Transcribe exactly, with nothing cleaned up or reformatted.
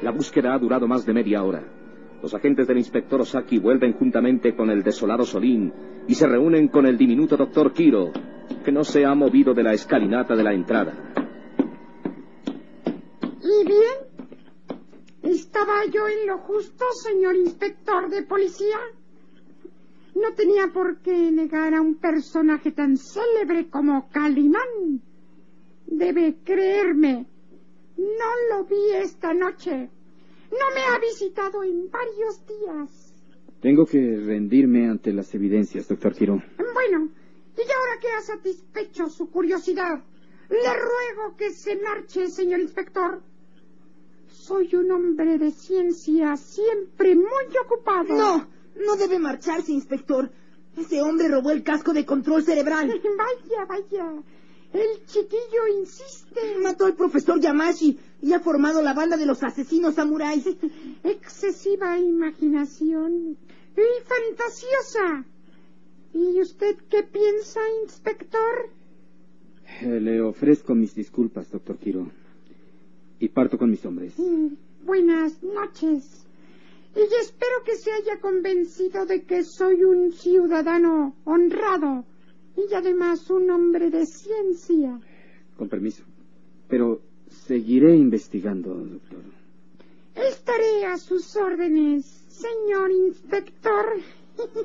La búsqueda ha durado más de media hora. Los agentes del inspector Osaki vuelven juntamente con el desolado Solín y se reúnen con el diminuto doctor Kiro, que no se ha movido de la escalinata de la entrada. ¿Y bien? ¿Estaba yo en lo justo, señor inspector de policía? No tenía por qué negar a un personaje tan célebre como Calimán. Debe creerme, no lo vi esta noche. No me ha visitado en varios días. Tengo que rendirme ante las evidencias, doctor Kiro. Bueno, y ahora que ha satisfecho su curiosidad, le ruego que se marche, señor inspector. Soy un hombre de ciencia, siempre muy ocupado. No, no debe marcharse, inspector. Ese hombre robó el casco de control cerebral. Vaya, vaya. El chiquillo insiste. Mató al profesor Yamashi y ha formado la banda de los asesinos samuráis. Excesiva imaginación y fantasiosa. ¿Y usted qué piensa, inspector? Eh, le ofrezco mis disculpas, doctor Kiro. Y parto con mis hombres. Mm, buenas noches. Y espero que se haya convencido de que soy un ciudadano honrado y además un hombre de ciencia. Con permiso. Pero seguiré investigando, doctor. Estaré a sus órdenes, señor inspector.